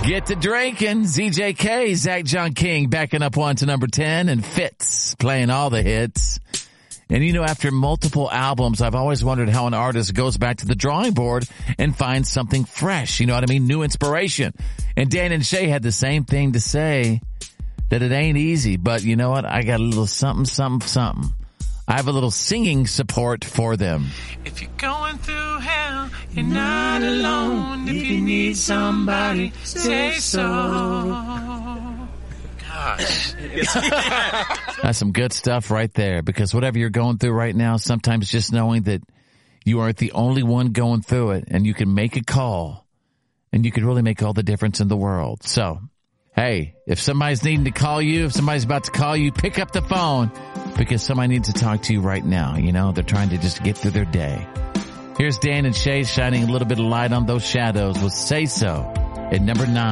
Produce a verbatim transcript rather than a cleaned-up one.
Get to drinking. Z J K, Zach John King backing up one to number ten, and Fitz playing all the hits. And you know, after multiple albums, I've always wondered how an artist goes back to the drawing board and finds something fresh. You know what I mean? New inspiration. And Dan and Shay had the same thing to say, that it ain't easy. But you know what? I got a little something, something, something. I have a little singing support for them. If you're going through hell, you're not alone. If you need somebody, say so. Gosh. That's some good stuff right there, because whatever you're going through right now, sometimes just knowing that you aren't the only one going through it, and you can make a call, and you can really make all the difference in the world. So, hey, if somebody's needing to call you, if somebody's about to call you, pick up the phone, because somebody needs to talk to you right now. You know, they're trying to just get through their day. Here's Dan and Shay shining a little bit of light on those shadows with Say So at number nine.